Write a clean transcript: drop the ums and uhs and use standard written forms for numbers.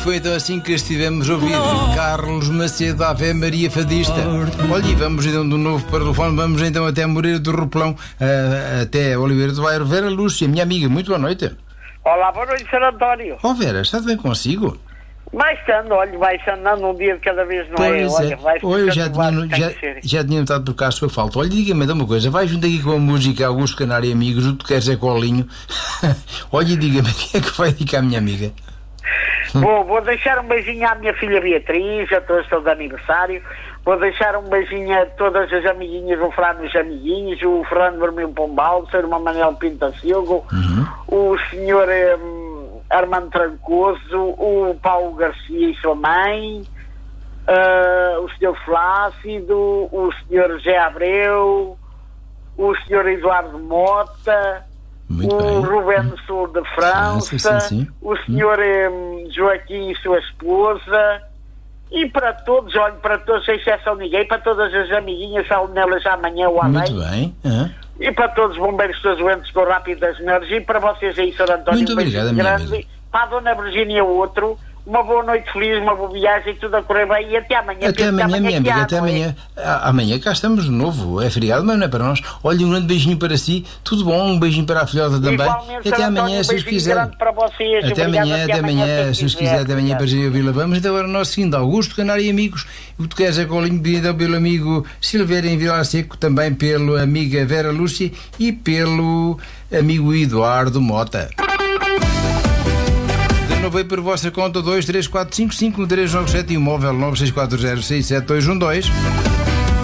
foi então assim que estivemos a ouvir Carlos Macedo, Ave Maria Fadista. Olha, e vamos então de novo para o telefone, vamos então até Moreira do Repelão, até Oliveira do Bairro. Vera Lúcia, minha amiga, muito boa noite. Olá, boa noite, Sr. António. Oh Vera, está bem consigo? Vai-se andando um dia de cada vez, não pois é? Olha, vai-se eu já tinha notado por cá a sua falta. Olha, diga-me uma coisa, vai junto aqui com a música Augusto Canário e Amigos, o que queres é colinho. Olha, e diga-me, quem é que vai dedicar a minha amiga? Vou deixar um beijinho à minha filha Beatriz, a todos estão de aniversário. Vou deixar um beijinho a todas as amiguinhas, o Fernando e os amiguinhos, o Fernando Vermelho Pombal, o Sr. Manuel Pinta Silva, o Sr. Armando Trancoso, o Paulo Garcia e sua mãe, o Sr. Flácido, o Sr. José Abreu, o Sr. Eduardo Mota, o Rubén Sul de França, sim. o Sr. Joaquim e sua esposa, e para todos, olho para todos, sem exceção ninguém, para todas as amiguinhas, saúde nelas amanhã ou além. Muito bem. E para todos os bombeiros que doentes com rápido das melhores, e para vocês aí, Sr. António, muito obrigado, grande, para a Dona Virgínia outro, uma boa noite feliz, uma boa viagem, tudo a correr bem, e até amanhã. Até amanhã, minha amiga, até amanhã. Amanhã cá estamos de novo, é feriado, mas não é para nós. Olha, um grande beijinho para si, tudo bom, um beijinho para a filhota também. Igualmente, até António, amanhã, se os quiser. Para vocês. Até amanhã, se os quiser, até amanhã para a Vila. Vamos então agora ao nosso seguinte, Augusto Canário e Amigos, o que queres é colinho, pedido pelo amigo Silveira em Vilar Seco, também pela amiga Vera Lúcia e pelo amigo Eduardo Mota. Veio por vossa conta 234551397 e o móvel 964067212.